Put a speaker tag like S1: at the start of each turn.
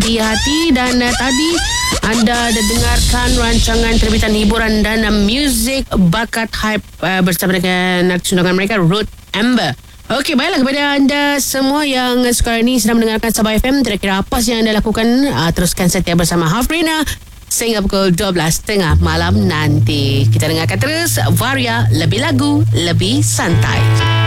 S1: di hati. Dan tadi anda dah dengarkan rancangan terbitan hiburan dan muzik bakat hype bersama dengan artis undangan mereka, Ruth Amber. Okey, baiklah kepada anda semua yang sekarang ini sedang mendengarkan Sabah FM, kira-kira apa yang anda lakukan, teruskan setia bersama Hafrina sehingga pukul 12.30 malam nanti. Kita dengarkan terus Varia, lebih lagu, lebih santai.